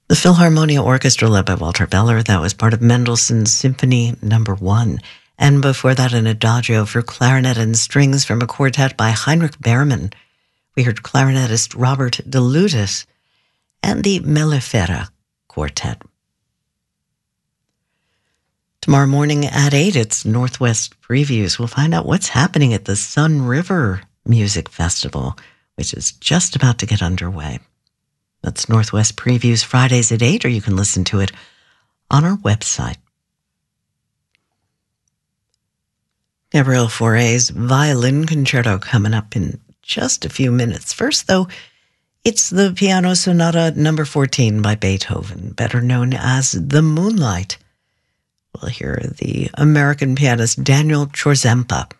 The Philharmonia Orchestra led by Walter Beller, that was part of Mendelssohn's Symphony No. 1. And before that, an adagio for clarinet and strings from a quartet by Heinrich Behrmann. We heard clarinetist Robert de Lutis and the Mellifera Quartet. Tomorrow morning at 8, it's Northwest Previews. We'll find out what's happening at the Sun River Music Festival, which is just about to get underway. That's Northwest Previews Fridays at 8, or you can listen to it on our website. Gabriel Fauré's Violin Concerto coming up in just a few minutes. First, though, it's the Piano Sonata No. 14 by Beethoven, better known as The Moonlight. We'll hear the American pianist Daniel Chorzempa